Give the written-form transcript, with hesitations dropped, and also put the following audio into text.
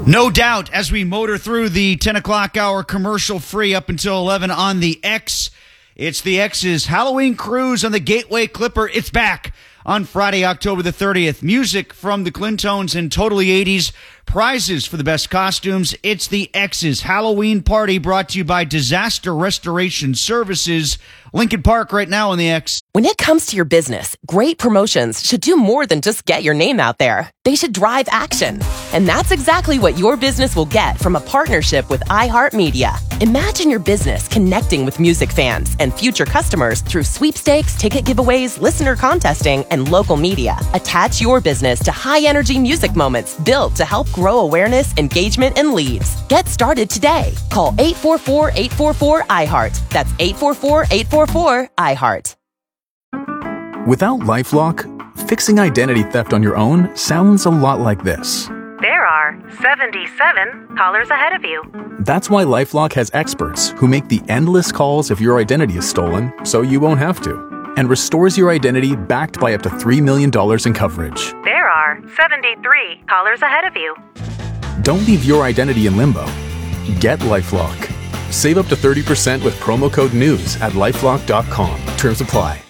No doubt, as we motor through the 10 o'clock hour commercial free up until 11 on the X, it's the X's Halloween cruise on the Gateway Clipper. It's back on Friday, October the 30th. Music from the Clintones and Totally 80s. Prizes for the best costumes. It's the X's Halloween party brought to you by Disaster Restoration Services. Lincoln Park right now on the X. When it comes to your business, great promotions should do more than just get your name out there. They should drive action. And that's exactly what your business will get from a partnership with iHeartMedia. Imagine your business connecting with music fans and future customers through sweepstakes, ticket giveaways, listener contesting, and local media. Attach your business to high-energy music moments built to help grow awareness, engagement, and leads. Get started today. Call 844-844-iHeart. That's 844-844-iHeart. Without LifeLock, fixing identity theft on your own sounds a lot like this. There are 77 callers ahead of you. That's why LifeLock has experts who make the endless calls if your identity is stolen, so you won't have to, and restores your identity backed by up to $3 million in coverage. There are 73 callers ahead of you. Don't leave your identity in limbo. Get LifeLock. Save up to 30% with promo code NEWS at LifeLock.com. Terms apply.